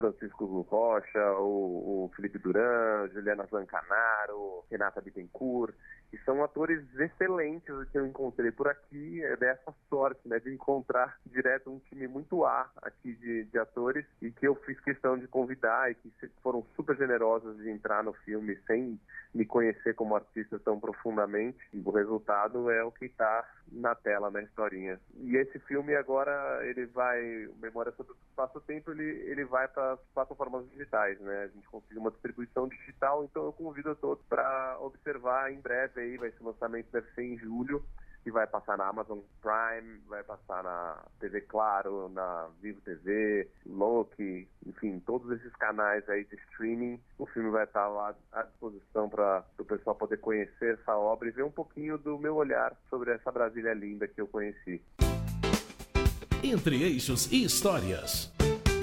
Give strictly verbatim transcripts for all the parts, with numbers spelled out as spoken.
Francisco Rocha, o, o Felipe Duran, Juliana Zancanaro, Renata Bittencourt, e são atores excelentes que eu encontrei por aqui. É dessa sorte, né, de encontrar direto um time muito A aqui de, de atores, e que eu fiz questão de convidar e que foram super generosos de entrar no filme sem me conhecer como artista tão profundamente. E o resultado é o que está na tela, na historinha. E esse filme agora, ele vai, Memória sobre o Espaço-Tempo, ele, ele vai para as plataformas digitais, né? A gente conseguiu uma distribuição digital, então eu convido a todos para observar em breve aí. Vai ser, o lançamento deve ser em julho, e vai passar na Amazon Prime, vai passar na T V Claro, na Vivo T V, Loki, enfim, todos esses canais aí de streaming. O filme vai estar lá à disposição para o pessoal poder conhecer essa obra e ver um pouquinho do meu olhar sobre essa Brasília linda que eu conheci. Entre Eixos e Histórias.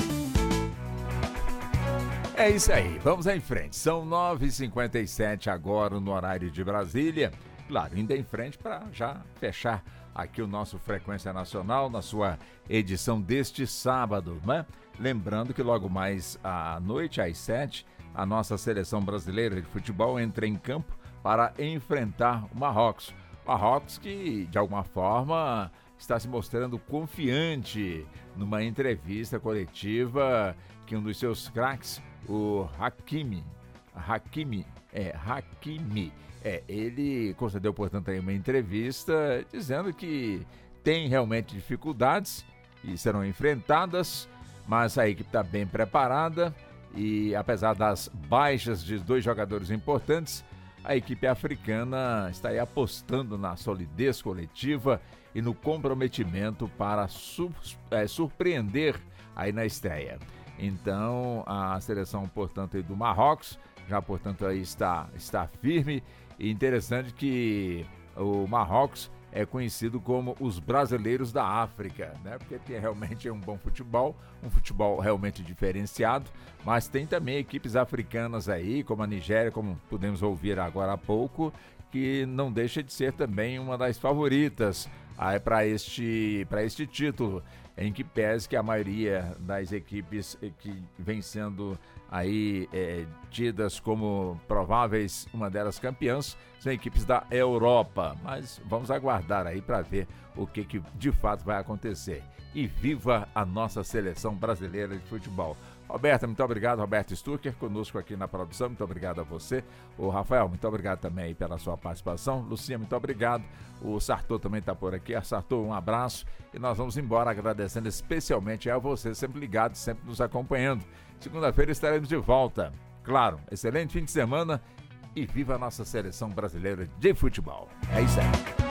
É isso aí, vamos em frente. São nove e cinquenta e sete agora no horário de Brasília. Claro, indo em frente para já fechar aqui o nosso Frequência Nacional na sua edição deste sábado, né? Lembrando que logo mais à noite, às sete, a nossa seleção brasileira de futebol entra em campo para enfrentar o Marrocos. Marrocos que, de alguma forma, está se mostrando confiante numa entrevista coletiva que um dos seus craques, o Hakimi, Hakimi, é, Hakimi, é, ele concedeu, portanto, aí uma entrevista dizendo que tem realmente dificuldades e serão enfrentadas, mas a equipe está bem preparada e, apesar das baixas de dois jogadores importantes, a equipe africana está aí apostando na solidez coletiva e no comprometimento para su- é, surpreender aí na estreia. Então, a seleção, portanto, aí do Marrocos já, portanto, aí está, está firme. E interessante que o Marrocos é conhecido como os brasileiros da África, né? Porque tem realmente um bom futebol, um futebol realmente diferenciado, mas tem também equipes africanas aí, como a Nigéria, como pudemos ouvir agora há pouco, que não deixa de ser também uma das favoritas para este, para este título, em que pese que a maioria das equipes que vem sendo aí é, tidas como prováveis, uma delas campeãs, são equipes da Europa. Mas vamos aguardar aí para ver o que, que de fato vai acontecer. E viva a nossa seleção brasileira de futebol. Roberta, muito obrigado. Roberto Sturcker, conosco aqui na produção. Muito obrigado a você. O Rafael, muito obrigado também aí pela sua participação. Lucinha, muito obrigado. O Sartor também está por aqui. Sartor, um abraço. E nós vamos embora agradecendo especialmente a você, sempre ligado, sempre nos acompanhando. Segunda-feira estaremos de volta. Claro, excelente fim de semana e viva a nossa seleção brasileira de futebol. É isso aí.